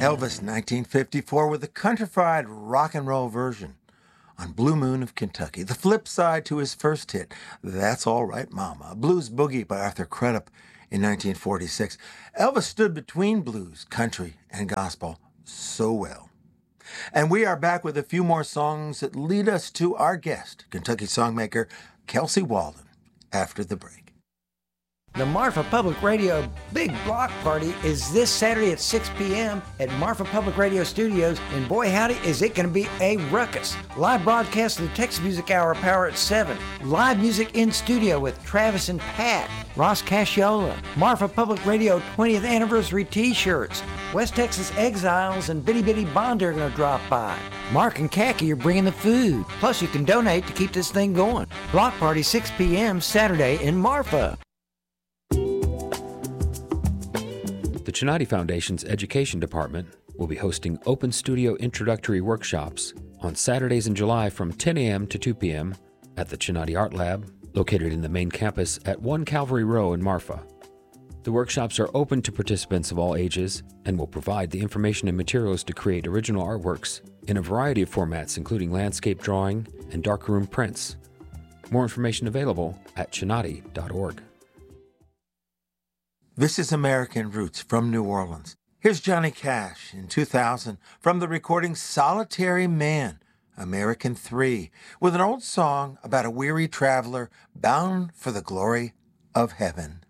Elvis, 1954, with a countrified rock and roll version on Blue Moon of Kentucky, the flip side to his first hit, That's All Right Mama, a blues boogie by Arthur Crudup in 1946. Elvis stood between blues, country, and gospel so well. And we are back with a few more songs that lead us to our guest, Kentucky songmaker Kelsey Walden, after the break. The Marfa Public Radio Big Block Party is this Saturday at 6 p.m. at Marfa Public Radio Studios, and boy howdy is it going to be a ruckus. Live broadcast of the Texas Music Hour Power at 7. Live music in studio with Travis and Pat, Ross Casciola, Marfa Public Radio 20th Anniversary T-shirts. West Texas Exiles and Bitty Bitty Bond are going to drop by. Mark and Khaki are bringing the food. Plus you can donate to keep this thing going. Block Party 6 p.m. Saturday in Marfa. The Chinati Foundation's Education Department will be hosting open studio introductory workshops on Saturdays in July from 10 a.m. to 2 p.m. at the Chinati Art Lab, located in the main campus at 1 Calvary Row in Marfa. The workshops are open to participants of all ages and will provide the information and materials to create original artworks in a variety of formats, including landscape drawing and darkroom prints. More information available at chinati.org. This is American Roots from New Orleans. Here's Johnny Cash in 2000 from the recording Solitary Man, American 3, with an old song about a weary traveler bound for the glory of heaven.